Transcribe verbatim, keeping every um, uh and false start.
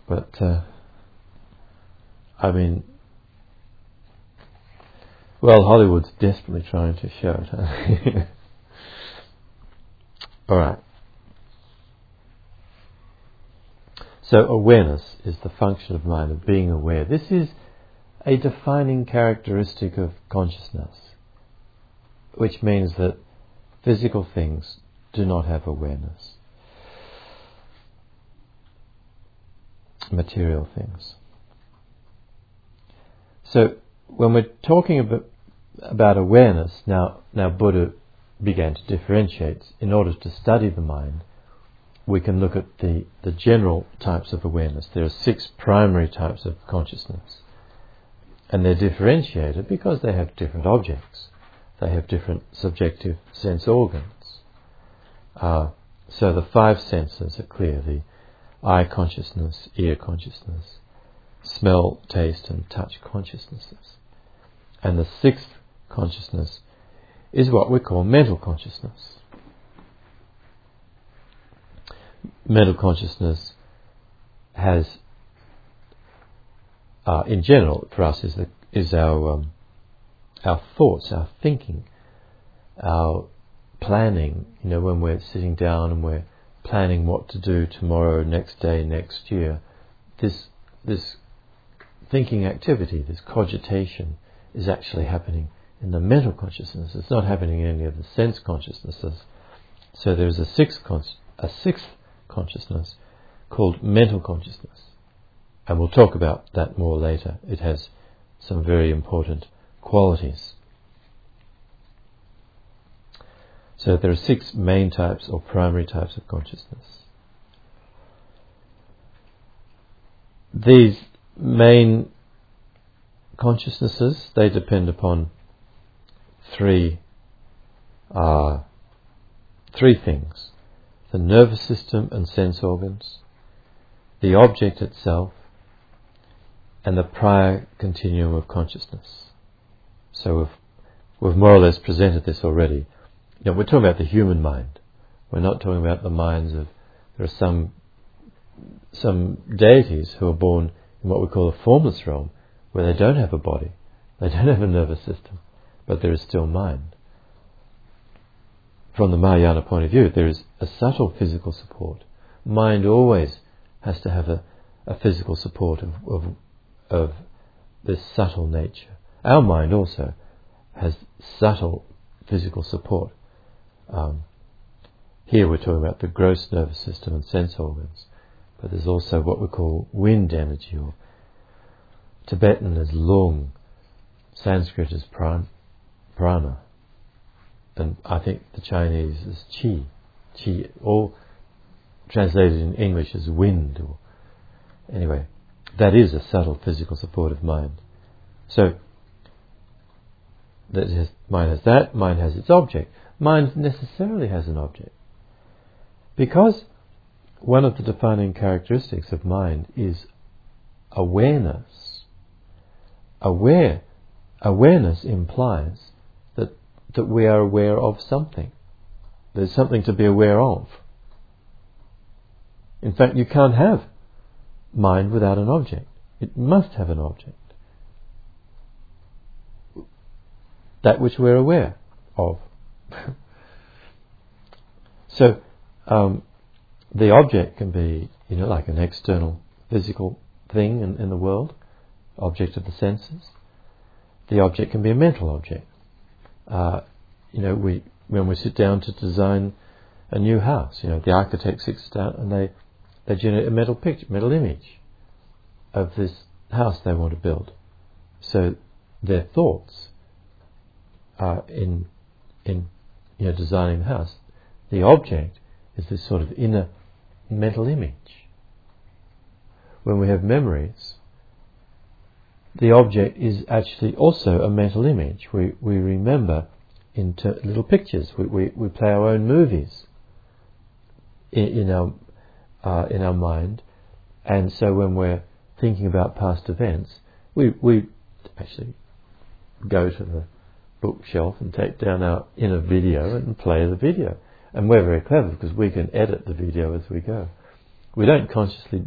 But, uh, I mean, well, Hollywood's desperately trying to show it. Huh? All right. So awareness is the function of mind, of being aware. This is a defining characteristic of consciousness, which means that physical things do not have awareness. Material things. So when we're talking about, about awareness, now, now Buddha began to differentiate. In order to study the mind, we can look at the, the general types of awareness. There are six primary types of consciousness. And they're differentiated because they have different objects. They have different subjective sense organs. Uh, so the five senses are clear. The eye consciousness, ear consciousness, smell, taste and touch consciousnesses. And the sixth consciousness is what we call mental consciousness. Mental consciousness has, uh, in general, for us, is, the, is our um, our thoughts, our thinking, our planning. You know, when we're sitting down and we're planning what to do tomorrow, next day, next year, this this thinking activity, this cogitation, is actually happening in the mental consciousness. It's not happening in any of the sense consciousnesses. So there's a sixth con- a sixth consciousness called mental consciousness, and we'll talk about that more later. It has some very important qualities. So there are six main types or primary types of consciousness. These main consciousnesses, they depend upon three uh, three things: the nervous system and sense organs, the object itself, and the prior continuum of consciousness. So we've, we've more or less presented this already. You know, we're talking about the human mind. We're not talking about the minds of, there are some some deities who are born in what we call a formless realm, where they don't have a body, they don't have a nervous system, but there is still mind. From the Mahayana point of view, there is a subtle physical support. Mind always has to have a, a physical support of, of, of this subtle nature. Our mind also has subtle physical support. Um, here we're talking about the gross nervous system and sense organs, but there's also what we call wind energy, or Tibetan as lung, Sanskrit as pran, prana, and I think the Chinese is qi, qi, all translated in English as wind. Or anyway, that is a subtle physical support of mind. So that has, mind has that, mind has its object. Mind necessarily has an object, because one of the defining characteristics of mind is awareness. Aware, awareness implies that that we are aware of something. There's something to be aware of. In fact, you can't have mind without an object. It must have an object. That which we're aware of. So, um, the object can be, you know, like an external physical thing in, in the world, object of the senses. The object can be a mental object. Uh, you know, we when we sit down to design a new house, you know, the architect sits down and they, they generate a mental picture, mental image of this house they want to build. So their thoughts are in in you know designing the house. The object is this sort of inner mental image. When we have memories, the object is actually also a mental image. We we remember in ter- little pictures. We, we we play our own movies in, in our uh, in our mind, and so when we're thinking about past events, we we actually go to the bookshelf and take down our inner video and play the video. And we're very clever because we can edit the video as we go. We don't consciously